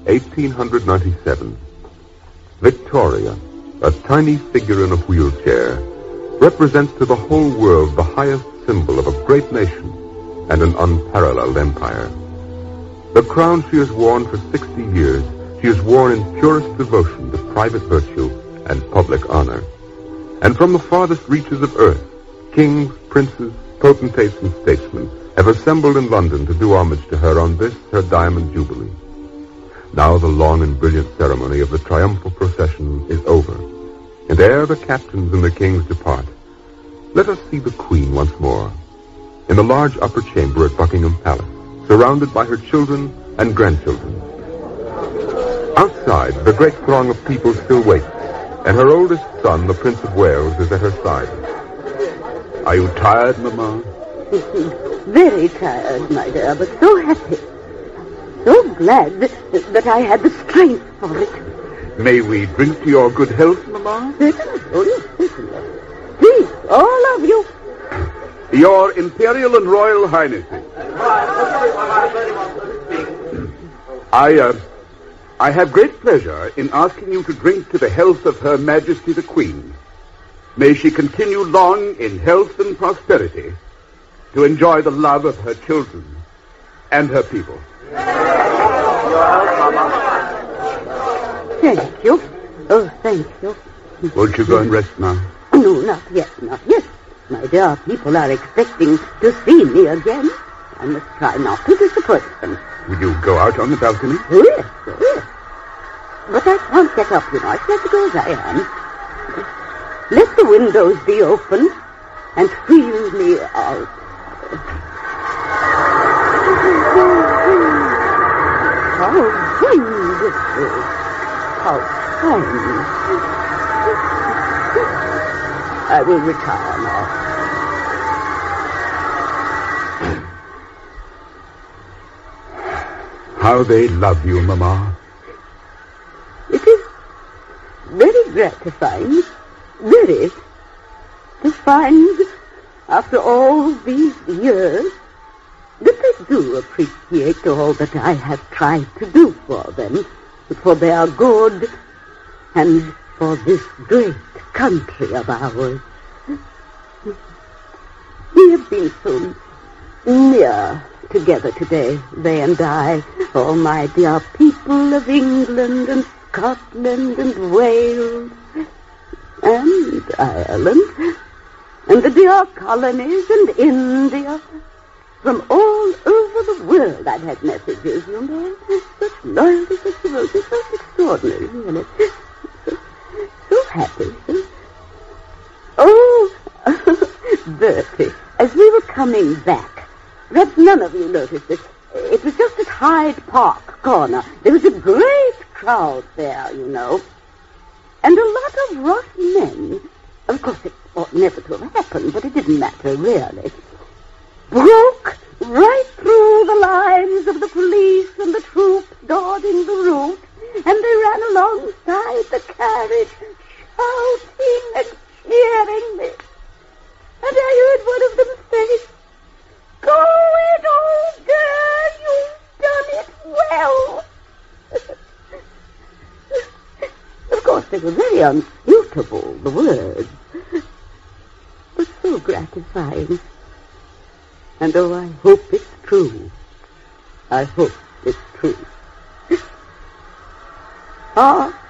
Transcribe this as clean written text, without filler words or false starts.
1897. Victoria, a tiny figure in a wheelchair, represents to the whole world the highest symbol of a great nation and an unparalleled empire. The crown she has worn for 60 years, she has worn in purest devotion to private virtue and public honor. And from the farthest reaches of earth, kings, princes, potentates, and statesmen have assembled in London to do homage to her on this, her Diamond Jubilee. Now the long and brilliant ceremony of the triumphal procession is over, and ere the captains and the kings depart, let us see the Queen once more, in the large upper chamber at Buckingham Palace, surrounded by her children and grandchildren. Outside, the great throng of people still waits, and her oldest son, the Prince of Wales, is at her side. Are you tired, Mamma? Very tired, my dear, but so happy. So glad that I had the strength for it. May we drink to your good health, Mamma? Certainly. Oh, yes, certainly. Please, all of you. Your Imperial and Royal Highnesses. I have great pleasure in asking you to drink to the health of Her Majesty the Queen. May she continue long in health and prosperity to enjoy the love of her children and her people. Thank you. Oh, thank you. Won't you go and rest now? No, not yet, not yet. My dear people are expecting to see me again. I must try not to disappoint them. Will you go out on the balcony? Oh, yes, oh, yes. But I can't get up, you know. I can't go as I am. Let the windows be open and feel me out. How wonderful. How fine. I will retire now. How they love you, Mamma. It is very gratifying, very, to find, after all these years, that they do appreciate all that I have tried to do for them, for their good and for this great country of ours. We have been so near together today, they and I, all my dear people of England and Scotland and Wales and Ireland and the dear colonies and India. From all over the world I've had messages, you know. Such loyalty, such devotion, so extraordinary, really. So happy. Oh, Bertie, as we were coming back, perhaps none of you noticed it. It was just at Hyde Park Corner. There was a great crowd there, you know. And a lot of rough men. Of course, it ought never to have happened, but it didn't matter, really. Broke right through the lines of the police and the troops guarding the route, and they ran alongside the carriage, shouting and cheering me. And I heard one of them say, "Go it, old girl, you've done it well." Of course, they were very unsuitable, the words, but so gratifying. And oh, I hope it's true. I hope it's true. Ah,